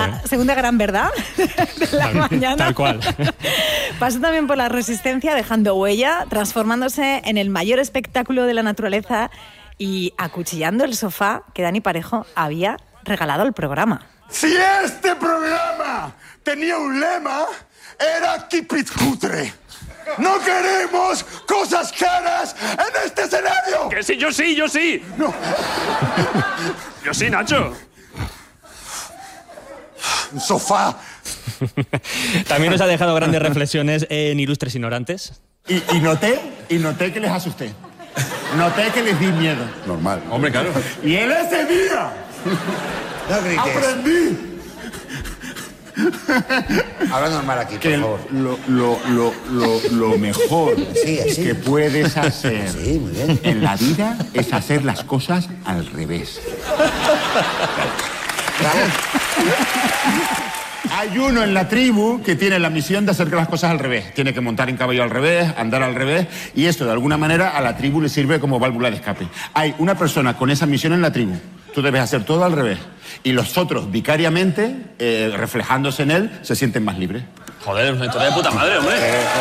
segunda gran verdad de la mañana. Tal cual. Pasó también por la Resistencia, dejando huella, transformándose en el mayor espectáculo de la naturaleza y acuchillando el sofá que Dani Parejo había regalado al programa. Si este programa tenía un lema, era Keep It Cutre. ¡No queremos cosas caras en este escenario! ¡Que sí, yo sí, yo sí! No. Yo sí, Nacho. Un sofá. También nos ha dejado grandes reflexiones en Ilustres Ignorantes. Y noté que les asusté. Noté que les di miedo. Normal. Hombre, claro. Y en ese día No grites. aprendí Habla normal aquí, que por favor. lo mejor Sí, así. que puedes hacer Sí, muy bien. en la vida es hacer las cosas al revés. Hay uno en la tribu que tiene la misión de hacer las cosas al revés. Tiene que montar en caballo al revés, andar al revés, y esto de alguna manera a la tribu le sirve como válvula de escape. Hay una persona con esa misión en la tribu. Tú debes hacer todo al revés. Y los otros, vicariamente, reflejándose en él, se sienten más libres. Joder, una historia de puta madre, hombre.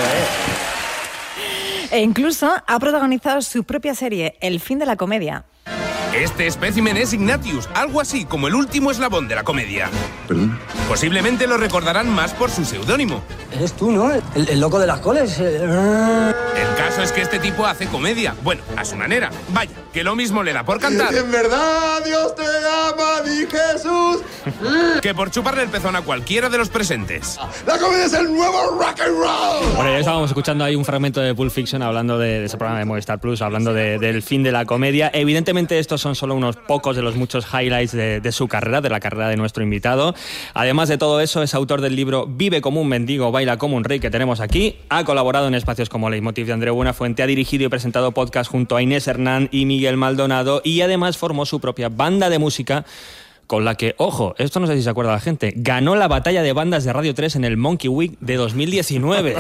E incluso ha protagonizado su propia serie, El fin de la comedia. Este espécimen es Ignatius, algo así como el último eslabón de la comedia. ¿Perdón? Posiblemente lo recordarán más por su seudónimo. Eres tú, ¿no? El loco de las coles. El caso es que este tipo hace comedia. Bueno, a su manera. Vaya, que lo mismo le da por cantar En verdad, Dios te ama, mi Jesús. que por chuparle el pezón a cualquiera de los presentes. La comedia es el nuevo rock and roll. Bueno, ya estábamos escuchando ahí un fragmento de Pulp Fiction hablando de ese programa de Movistar Plus, hablando del fin de la comedia. Evidentemente estos son solo unos pocos de los muchos highlights de su carrera, de la carrera de nuestro invitado. Además de todo eso, es autor del libro Vive como un mendigo, baila como un rey, que tenemos aquí. Ha colaborado en espacios como Leitmotiv de Andreu Buenafuente, ha dirigido y presentado podcast junto a Inés Hernán y Miguel Maldonado, y además formó su propia banda de música con la que, ojo, esto no sé si se acuerda la gente, ganó la batalla de bandas de Radio 3 en el Monkey Week de 2019.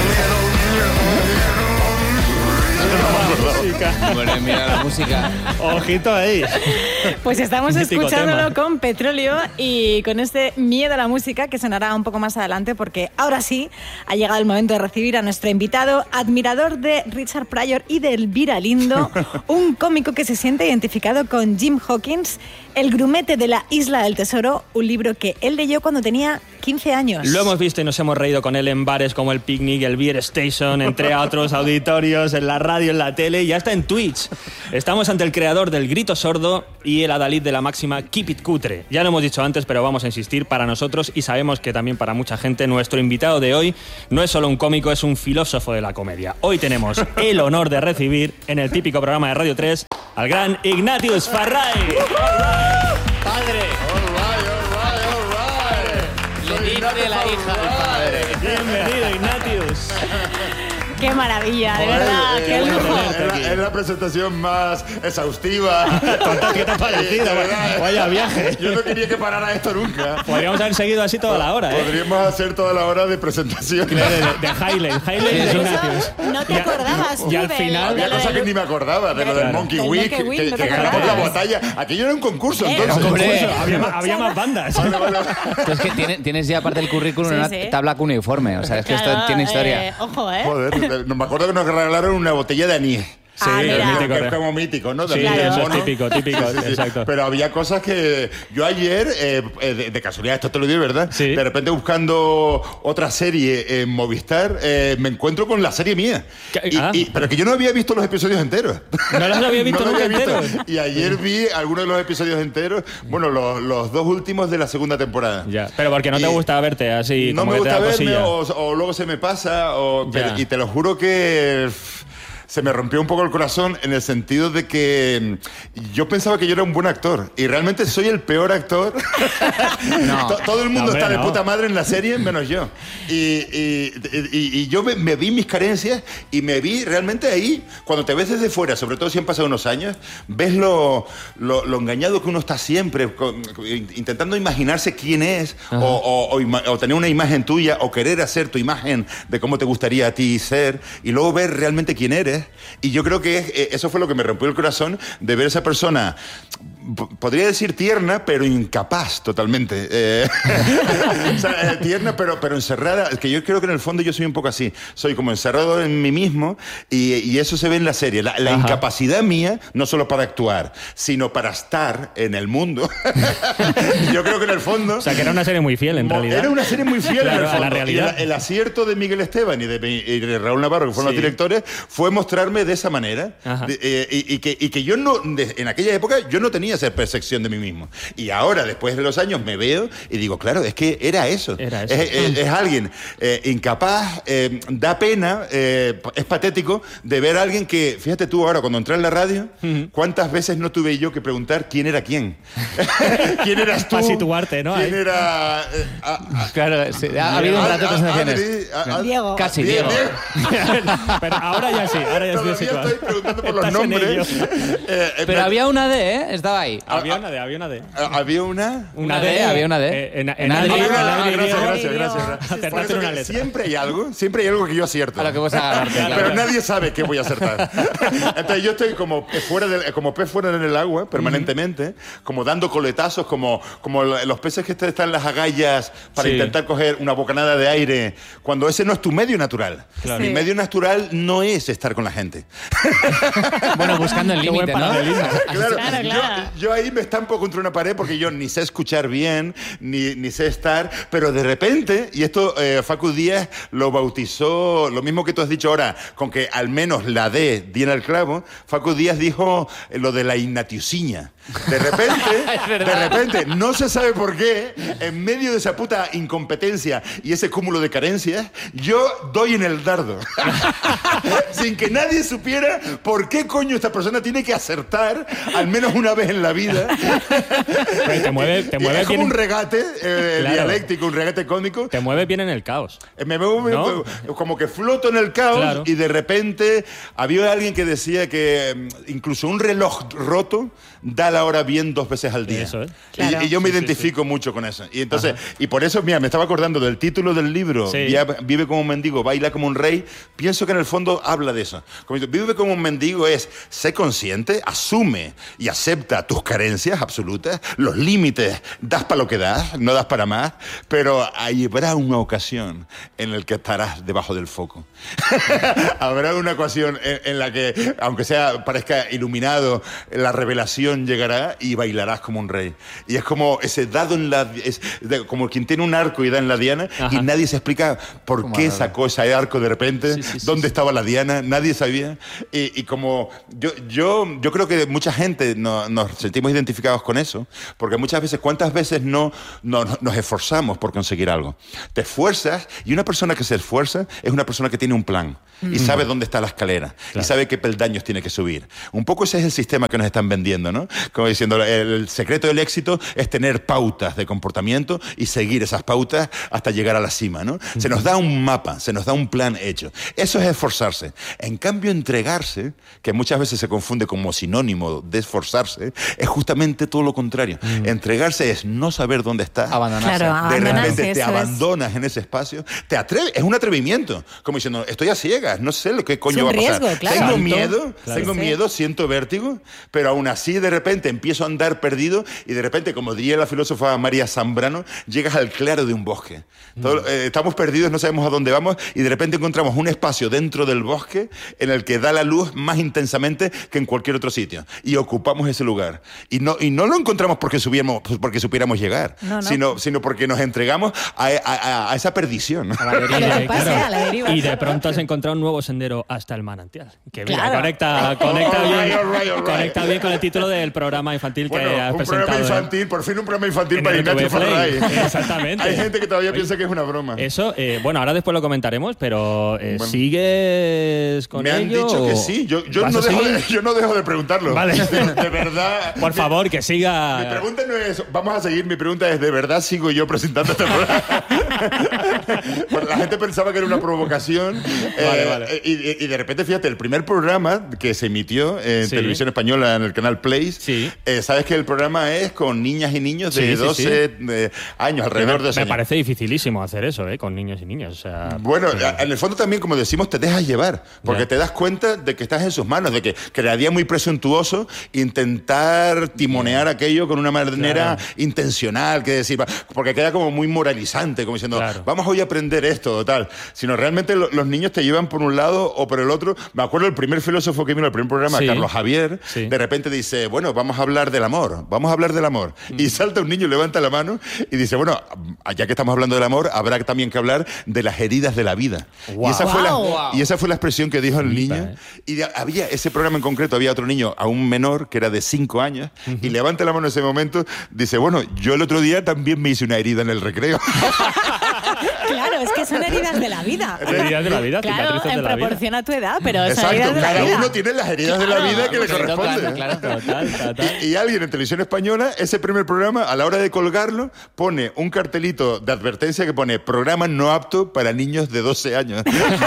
Bueno, mira la música. Ojito ahí. Pues estamos Mítico escuchándolo tema. con Petróleo y con este miedo a la música que sonará un poco más adelante, porque ahora sí ha llegado el momento de recibir a nuestro invitado, admirador de Richard Pryor y de Elvira Lindo, un cómico que se siente identificado con Jim Hawkins, El grumete de la Isla del Tesoro, un libro que él leyó cuando tenía 15 años. Lo hemos visto y nos hemos reído con él en bares como el Picnic, el Beer Station, entre otros auditorios, en la radio, en la tele y hasta en Twitch. Estamos ante el creador del Grito Sordo y el adalid de la máxima Keep It Cutre. Ya lo hemos dicho antes, pero vamos a insistir, para nosotros, y sabemos que también para mucha gente, nuestro invitado de hoy no es solo un cómico, es un filósofo de la comedia. Hoy tenemos el honor de recibir en el típico programa de Radio 3 al gran Ignatius Farray. Padre. Le dice la hija del padre. Bienvenido, Ignatius. ¡Qué maravilla, de verdad! ¡Qué lujo! Es la presentación más exhaustiva. ¿Qué te ha parecido? De verdad, Vaya viaje. Yo no quería que parara esto nunca. Podríamos haber seguido así toda la hora, ¿eh? Podríamos hacer toda la hora de presentación. De highlight de Ignatius. No te acordabas tú y al de- final- de Había lo cosas del- que ni me acordaba de lo del Claro. Monkey Del Week, Monkey Week, que no te ganamos la acordabas. batalla. Aquello era un concurso, Era un entonces. Hombre. Había más bandas. Tú es que tienes ya aparte del currículum Sí, una sí. tabla cuneiforme. O sea, es que Claro, esto tiene historia. Ojo, ¿eh? Joder, me acuerdo que nos regalaron una botella de anís. Sí, Ah, mira. el mítico. Que es como mítico, ¿no? Sí, Del Claro. mono. eso es típico, exacto. Pero había cosas que yo ayer, de casualidad, esto te lo digo, ¿verdad? Sí. De repente buscando otra serie en Movistar, me encuentro con la serie mía. Pero que yo no había visto los episodios enteros. ¿No los había visto No los nunca había visto. enteros? Y ayer vi algunos de los episodios enteros, bueno, los dos últimos de la segunda temporada. Ya, pero porque no te Y gusta verte así, no como me que te da gusta verme cosilla. o luego se me pasa, Ya. y te lo juro que se me rompió un poco el corazón en el sentido de que yo pensaba que yo era un buen actor y realmente soy el peor actor. No. Todo el mundo No, hombre, está de no. puta madre en la serie menos yo. Y yo me vi mis carencias y me vi realmente ahí, cuando te ves desde fuera, sobre todo si han pasado unos años, ves lo engañado que uno está siempre, intentando imaginarse quién es o tener una imagen tuya o querer hacer tu imagen de cómo te gustaría a ti ser y luego ver realmente quién eres. Y yo creo que eso fue lo que me rompió el corazón, de ver a esa persona podría decir tierna, pero incapaz totalmente. O sea, tierna, pero encerrada. Que yo creo que en el fondo yo soy un poco así. Soy como encerrado en mí mismo y eso se ve en la serie. La incapacidad mía, no solo para actuar, sino para estar en el mundo. Yo creo que en el fondo... O sea, que era una serie muy fiel, en realidad. Era una serie muy fiel, claro, en el fondo. a la realidad. Y el acierto de Miguel Esteban y de Raúl Navarro, que fueron los directores, fue mostrarme de esa manera. Y que yo no... en aquella época yo no tenía esa percepción de mí mismo. Y ahora, después de los años, me veo y digo, claro, es que era eso. Es alguien incapaz, da pena, es patético de ver a alguien que, fíjate tú ahora, cuando entré en la radio, ¿cuántas veces no tuve yo que preguntar quién era quién? ¿Quién eras tú? Para situarte, ¿no? ¿Quién era...? Claro, sí, ha habido un rato de presentaciones. Diego. Casi, Diego. Pero ahora ya sí, ahora ya Todavía estoy situado. estoy preguntando por los Estás en nombres. Pero había una D, ¿eh? Estaba ahí. Había una D, había una D. Había una... Una D, había una D. En Gracias. Por acertaste eso una que letra. siempre hay algo que yo acierto. A lo que vas a agarrarte, claro. Pero nadie sabe qué voy a acertar. Entonces yo estoy como pez fuera en el agua, permanentemente, como dando coletazos, como los peces que están en las agallas para intentar coger una bocanada de aire, cuando ese no es tu medio natural. Claro. Mi medio natural no es estar con la gente. Bueno, buscando el límite, ¿no? Claro, Claro. Yo ahí me estampo contra una pared porque yo ni sé escuchar bien, ni sé estar, pero de repente, y esto Facu Díaz lo bautizó, lo mismo que tú has dicho ahora, con que al menos la D diera el clavo, Facu Díaz dijo lo de la innatiusiña. De repente, no se sabe por qué, en medio de esa puta incompetencia y ese cúmulo de carencias, yo doy en el dardo. Sin que nadie supiera por qué coño esta persona tiene que acertar al menos una vez en la vida. Pero te mueve es bien. como un regate Claro. dialéctico, un regate cómico. Te mueves bien en el caos. Me muevo ¿No? como que floto en el caos. Claro. Y de repente había alguien que decía que incluso un reloj roto da la hora bien 2 veces al día. Eso es. Claro. Y yo me identifico mucho con eso. Y entonces, y por eso, mira, me estaba acordando del título del libro, Sí. Vive como un mendigo, baila como un rey. Pienso que en el fondo habla de eso. Como dice, vive como un mendigo es, sé consciente, asume y acepta tus carencias absolutas, los límites, das para lo que das, no das para más, pero habrá una ocasión en la que estarás debajo del foco. Habrá una ocasión en la que, aunque parezca iluminado, la revelación llegará y bailarás como un rey. Y es como ese dado como quien tiene un arco y da en la diana. Ajá. Y nadie se explica por qué sacó ese arco de repente, dónde estaba la diana, nadie sabía. Y como yo creo que mucha gente nos sentimos identificados con eso, porque muchas veces, ¿cuántas veces no nos esforzamos por conseguir algo? Te esfuerzas, y una persona que se esfuerza es una persona que tiene un plan y sabe dónde está la escalera, y sabe qué peldaños tiene que subir. Un poco ese es el sistema que nos están vendiendo, ¿no? Como diciendo, el secreto del éxito es tener pautas de comportamiento y seguir esas pautas hasta llegar a la cima, ¿no? Se nos da un mapa, se nos da un plan hecho. Eso es esforzarse. En cambio, entregarse, que muchas veces se confunde como sinónimo de esforzarse, es justamente todo lo contrario. Entregarse es no saber dónde estás. Abandonarse. Claro, De repente te eso abandonas en ese espacio, te atreves, es un atrevimiento, como diciendo, estoy a ciegas, no sé lo que coño va a pasar. Riesgo, claro. Tengo miedo, siento vértigo, pero aún así de repente empiezo a andar perdido y de repente, como diría la filósofa María Zambrano, llegas al claro de un bosque. Estamos perdidos, no sabemos a dónde vamos y de repente encontramos un espacio dentro del bosque en el que da la luz más intensamente que en cualquier otro sitio y ocupamos ese lugar. Y no lo encontramos porque supiéramos llegar, sino porque nos entregamos a esa perdición. A la deriva. Y de pronto has encontrado un nuevo sendero hasta el manantial. Que mira, Claro. conecta bien con el título del programa infantil que has un presentado. programa infantil, por fin un programa infantil en para el Ignacio RTV Play. Farray. Exactamente. Hay gente que todavía piensa que es una broma. Eso, bueno, ahora después lo comentaremos, pero ¿sigues con Me han ello? dicho que sí. Yo ¿Vas no a seguir? yo no dejo de preguntarlo. Vale. De verdad. Por favor, que siga. Mi pregunta no es, vamos a seguir, mi pregunta es, ¿de verdad sigo yo presentando este programa? La gente pensaba que era una provocación. Vale. Y de repente, fíjate, el primer programa que se emitió en televisión española, en el canal Place, Sí. Sabes que el programa es con niñas y niños de 12 años, alrededor de ese Me año. parece dificilísimo hacer eso, con niños y niñas. O sea, Bueno, en el fondo también, como decimos, te dejas llevar, porque te das cuenta de que estás en sus manos, de que quedaría muy presuntuoso intentar timonear aquello con una manera intencional, que decir, porque queda como muy moralizante, como diciendo, vamos hoy a aprender esto o tal. Sino realmente los niños te llevan por un lado o por el otro. Me acuerdo el primer filósofo que vino al primer programa, Carlos Javier, de repente dice, bueno, vamos a hablar del amor, vamos a hablar del amor. Y salta un niño, levanta la mano y dice, bueno, ya que estamos hablando del amor, habrá también que hablar de las heridas de la vida. Wow. Y esa fue la expresión que dijo el niño. Y había ese programa en concreto, había otro niño aún menor, que era de 5 años, y levanta la mano en ese momento, dice, bueno, yo el otro día también me hice una herida en el recreo. Claro, es que son heridas de la vida. Heridas de la vida, claro, cicatrices en de la vida. proporción a tu edad, pero son Exacto, heridas de la cada vida. uno tiene las heridas de la vida que le corresponden. Claro, Total. Y alguien en Televisión Española, ese primer programa, a la hora de colgarlo, pone un cartelito de advertencia que pone programa no apto para niños de 12 años.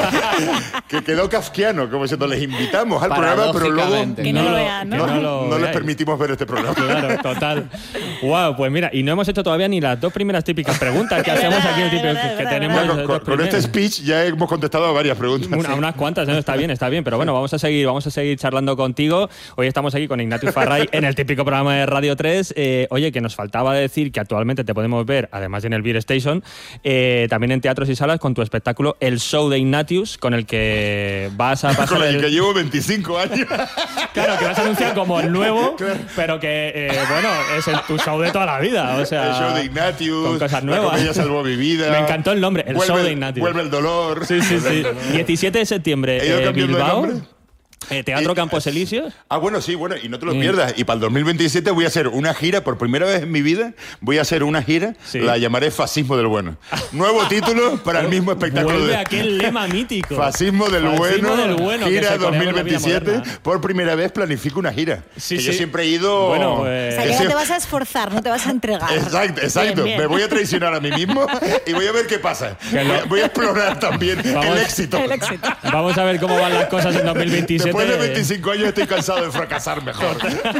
Que quedó kafkiano, como diciendo, les invitamos al programa, pero luego Que no lo vean, ¿no? no les permitimos ver este programa. Claro, total. Wow, pues mira, y no hemos hecho todavía ni las dos primeras típicas preguntas que hacemos aquí, que tenemos. Con este speech ya hemos contestado a varias preguntas. Unas cuantas, ¿no? Está bien, pero bueno, vamos a seguir charlando contigo. Hoy estamos aquí con Ignatius Farray en el típico programa de Radio 3. Oye, que nos faltaba decir que actualmente te podemos ver, además de en el Beer Station, también en teatros y salas con tu espectáculo El Show de Ignatius, con el que vas a pasar... Con el que llevo 25 años. Claro, que vas a anunciar como el nuevo, pero que, bueno, es tu show de toda la vida. O sea, el show de Ignatius, con cosas nuevas. La comedia salvó mi vida. Me encantó el nombre, el show de Ignatius. Vuelve el dolor. Sí. 17 de septiembre, Bilbao. Teatro Campos Elíseos. Bueno, y no te lo pierdas. Y para el 2027 voy a hacer una gira, por primera vez en mi vida, voy a hacer una gira, la llamaré Fascismo del Bueno. Nuevo título para el mismo espectáculo. Vuelve aquel lema mítico. Fascismo del Bueno, gira que 2027. Por primera vez planifico una gira. Yo siempre he ido... Bueno, pues... O sea, que no te vas a esforzar, no te vas a entregar. Exacto. Bien. Me voy a traicionar a mí mismo y voy a ver qué pasa. Voy a explorar también el éxito. Vamos a ver cómo van las cosas en 2027. Después de 25 años estoy cansado de fracasar mejor.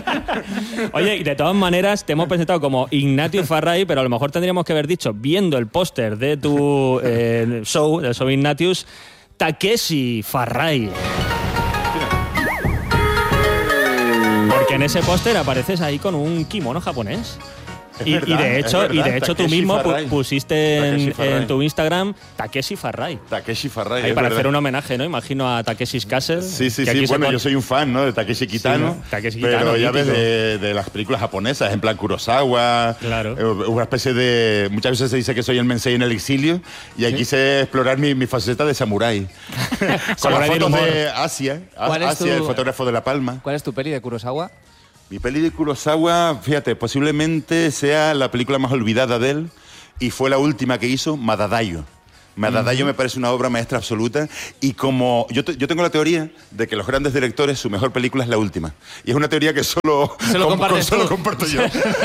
Oye, y de todas maneras te hemos presentado como Ignatius Farray, pero a lo mejor tendríamos que haber dicho, viendo el póster de tu show, del show Ignatius, Takeshi Farray. Porque en ese póster apareces ahí con un kimono japonés. Y de hecho tú mismo pusiste en tu Instagram Takeshi Farray. Takeshi Farray. Ahí para hacer un homenaje, ¿no? Imagino a Takeshi's Castle. Sí. Bueno, yo soy un fan, ¿no? De Takeshi Kitano. Sí, ¿no? Takeshi pero Kitano, ya mítico. ves de las películas japonesas, en plan Kurosawa. Claro. Una especie de... Muchas veces se dice que soy el Mensei en el exilio. Y aquí quise explorar mi faceta de samurái. Con las fotos de Asia. El fotógrafo de La Palma. ¿Cuál es tu peli de Kurosawa? Mi peli de Kurosawa, fíjate, posiblemente sea la película más olvidada de él y fue la última que hizo, Madadayo. Madadayo me parece una obra maestra absoluta y como yo tengo la teoría de que los grandes directores su mejor película es la última y es una teoría que solo comparto yo.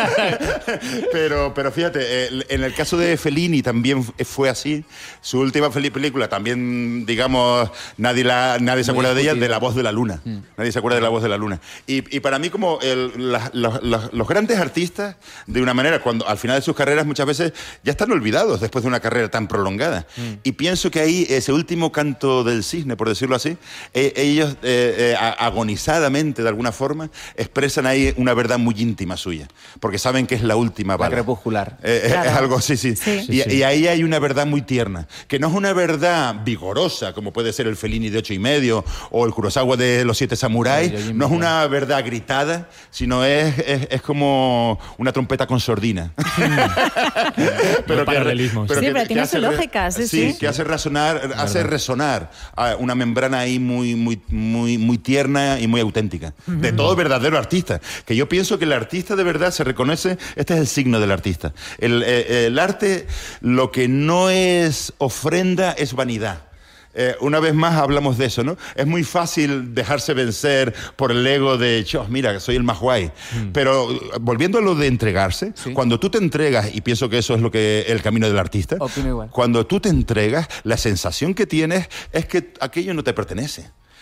pero fíjate, en el caso de Fellini también fue así. Su última película también, digamos, nadie se acuerda de ella, de La Voz de la Luna. Nadie se acuerda de La Voz de la Luna. Y para mí como los grandes artistas, de una manera, cuando al final de sus carreras muchas veces ya están olvidados después de una carrera tan prolongada. Y pienso que ahí, ese último canto del cisne, por decirlo así, ellos agonizadamente, de alguna forma, expresan ahí una verdad muy íntima suya, porque saben que es la última bala. La crepuscular. Es algo, sí. Y ahí hay una verdad muy tierna, que no es una verdad vigorosa, como puede ser el Fellini de 8,5 o el Kurosawa de Los 7 Samuráis, no es una verdad gritada, sino es como una trompeta con sordina. pero tiene su lógica, sí. Que hace resonar una membrana ahí muy tierna y muy auténtica. De todo verdadero artista. Que yo pienso que el artista de verdad se reconoce, este es el signo del artista. El arte, lo que no es ofrenda, es vanidad. Una vez más hablamos de eso, ¿no? Es muy fácil dejarse vencer por el ego de, mira, soy el más guay. Pero volviendo a lo de entregarse, cuando tú te entregas, y pienso que eso es el camino del artista, opino igual. Cuando tú te entregas, la sensación que tienes es que aquello no te pertenece.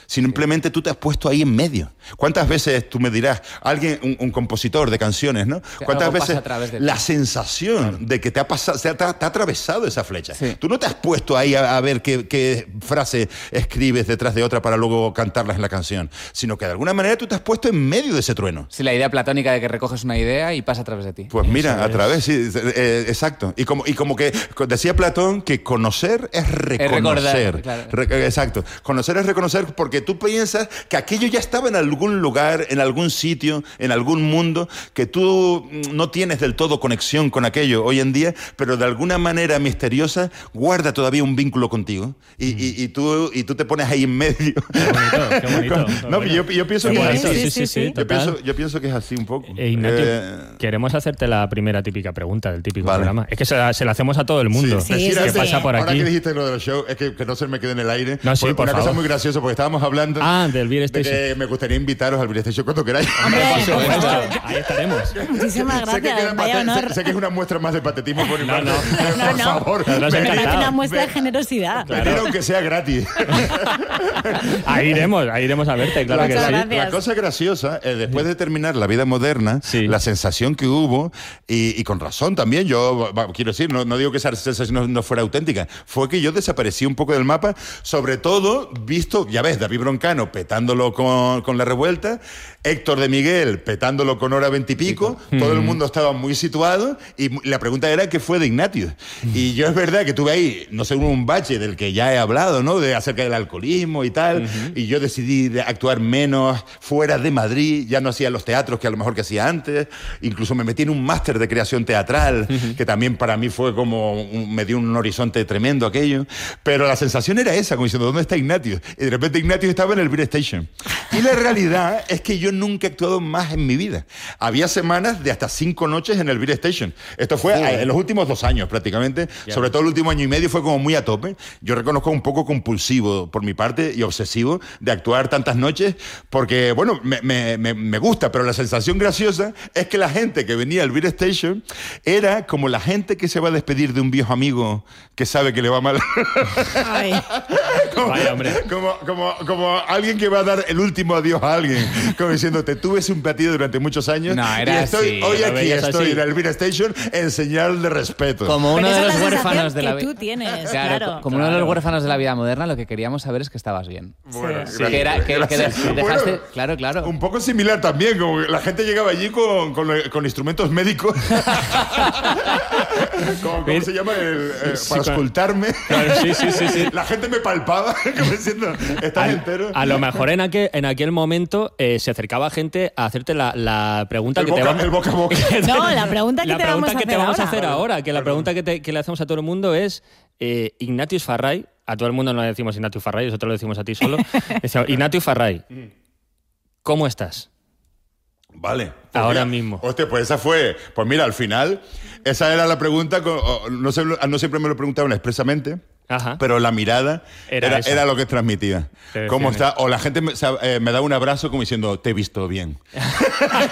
Simplemente tú te has puesto ahí en medio. ¿Cuántas veces tú me dirás, alguien, un compositor de canciones, ¿no? ¿Cuántas veces la sensación de que te ha pasado, te ha atravesado esa flecha? Sí. Tú no te has puesto ahí a ver qué frase escribes detrás de otra para luego cantarlas en la canción, sino que de alguna manera tú te has puesto en medio de ese trueno. Sí, la idea platónica de que recoges una idea y pasa a través de ti. Pues mira, a través, sí, exacto. Y como que decía Platón que conocer es reconocer. Claro. Exacto. Conocer es reconocer porque tú piensas que aquello ya estaba en algún lugar, en algún sitio, en algún mundo, que tú no tienes del todo conexión con aquello hoy en día, pero de alguna manera misteriosa guarda todavía un vínculo contigo y tú te pones ahí en medio. Qué bonito. No, yo pienso que es así. Sí, yo pienso que es así un poco. Ignacio, queremos hacerte la primera típica pregunta del típico programa. Es que se la hacemos a todo el mundo. ¿Qué pasa por aquí? Ahora que dijiste lo de los shows, es que no se me quede en el aire. No, sí, por una favor. cosa muy graciosa, porque estábamos hablando del Beer Station. de que me gustaría invitaros al Beer Station cuando queráis. Ahí estaremos. Muchísimas gracias. Vaya honor. Sé que es una muestra más de patetismo por mi parte. Por favor. Me parece una muestra de generosidad. Claro. Aunque sea gratis. Ahí iremos a verte, claro que sí. Gracias. La cosa graciosa, después de terminar La vida moderna, la sensación que hubo, y con razón también, yo quiero decir, no digo que esa sensación no fuera auténtica, fue que yo desaparecí un poco del mapa, sobre todo visto, ya ves, David Broncano petándolo con La Revuelta, Héctor de Miguel petándolo con Hora 20 y pico, todo el mundo estaba muy situado, y la pregunta era ¿qué fue de Ignatius? Y yo es verdad que tuve ahí, no sé, un bache del que ya he hablado, ¿no? De acerca del alcoholismo y tal, y yo decidí de actuar menos fuera de Madrid, ya no hacía los teatros que a lo mejor que hacía antes, incluso me metí en un máster de creación teatral, que también para mí fue como, me dio un horizonte tremendo aquello, pero la sensación era esa, como diciendo, ¿dónde está Ignatius? Y de repente Ignatius estaba en el Beer Station. Y la realidad es que yo nunca he actuado más en mi vida. Había semanas de hasta 5 noches en el Beer Station. Esto fue en los últimos 2 años prácticamente, sobre todo el último año y medio fue como muy a tope. Yo reconozco un poco compulsivo por mi parte y obsesivo de actuar tantas noches, porque bueno, me gusta, pero la sensación graciosa es que la gente que venía al Beer Station era como la gente que se va a despedir de un viejo amigo que sabe que le va mal. Ay. Vaya, hombre. Como alguien que va a dar el último adiós a alguien, como diciendo, te tuve simpatía durante muchos años hoy aquí estoy en el Beer Station en señal de respeto. Como uno Pero de esa los es la huérfanos de la sensación vida. que tú tienes, claro. Como uno de los huérfanos de la vida moderna, lo que queríamos saber es que estabas bien. Bueno, Sí. Que dejaste... Bueno, claro. Un poco similar también, como que la gente llegaba allí con instrumentos médicos. ¿Cómo se llama? Para escultarme. Claro, sí. La gente me palpaba, como diciendo, estás entero. A lo mejor en aquel momento se acercaba gente a hacerte la pregunta El que boca a boca. No, la pregunta que te vamos a hacer ahora. Que la pregunta que le hacemos a todo el mundo es Ignatius Farray, a todo el mundo no le decimos Ignatius Farray, nosotros lo decimos a ti solo. Ignatius Farray, ¿cómo estás? Vale. Pues ahora mira, mismo. Hostia, pues esa fue... Pues mira, al final, esa era la pregunta, no siempre me lo preguntaban expresamente, Ajá. pero la mirada era lo que transmitía. ¿Cómo está? O la gente me da un abrazo como diciendo, te he visto bien.